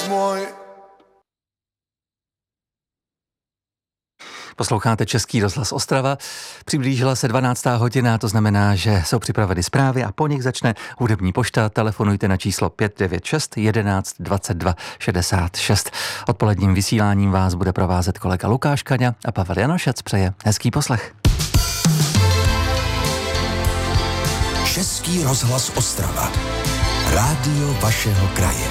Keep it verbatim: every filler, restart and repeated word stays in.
můj. Posloucháte Český rozhlas Ostrava. Přiblížila se dvanáctá hodina, to znamená, že jsou připraveny zprávy a po nich začne hudební pošta. Telefonujte na číslo pět devět šest jedenáct dvacet dva šedesát šest. Odpoledním vysíláním vás bude provázet kolega Lukáš Kaňa a Pavel Janošec přeje hezký poslech. Český rozhlas Ostrava. Rádio vašeho kraje.